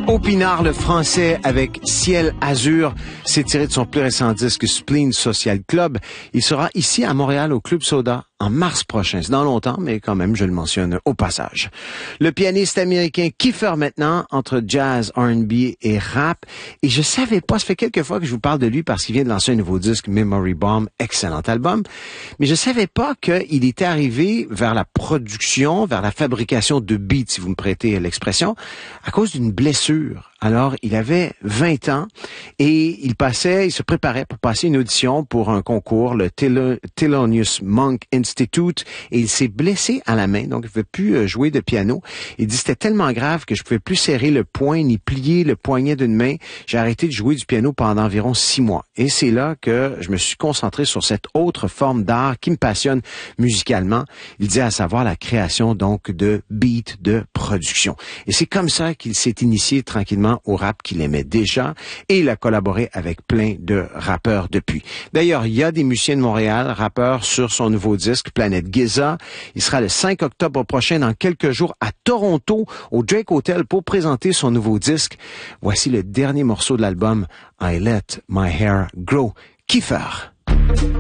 Opinard, le français, avec Ciel Azur, c'est tiré de son plus récent disque Spleen Social Club. Il sera ici à Montréal au Club Soda en mars prochain. C'est dans longtemps, mais quand même, je le mentionne au passage. Le pianiste américain Kiefer maintenant, entre jazz, R&B et rap. Et je savais pas, ça fait quelques fois que je vous parle de lui parce qu'il vient de lancer un nouveau disque, Memory Bomb, excellent album. Mais je savais pas qu'il était arrivé vers la production, vers la fabrication de beats, si vous me prêtez l'expression, à cause d'une blessure. Alors, il avait 20 ans et il se préparait pour passer une audition pour un concours, le Thelonious Monk Institute, et il s'est blessé à la main, donc il ne pouvait plus jouer de piano. Il dit c'était tellement grave que je pouvais plus serrer le poing ni plier le poignet d'une main. J'ai arrêté de jouer du piano pendant environ 6 mois. Et c'est là que je me suis concentré sur cette autre forme d'art qui me passionne musicalement. Il dit à savoir la création donc de beats, de production. Et c'est comme ça qu'il s'est initié tranquillement au rap qu'il aimait déjà et il a collaboré avec plein de rappeurs depuis. D'ailleurs, il y a des musiciens de Montréal, rappeurs sur son nouveau disque Planète Giza. Il sera le 5 octobre prochain dans quelques jours à Toronto au Drake Hotel pour présenter son nouveau disque. Voici le dernier morceau de l'album I Let My Hair Grow. Kiefer.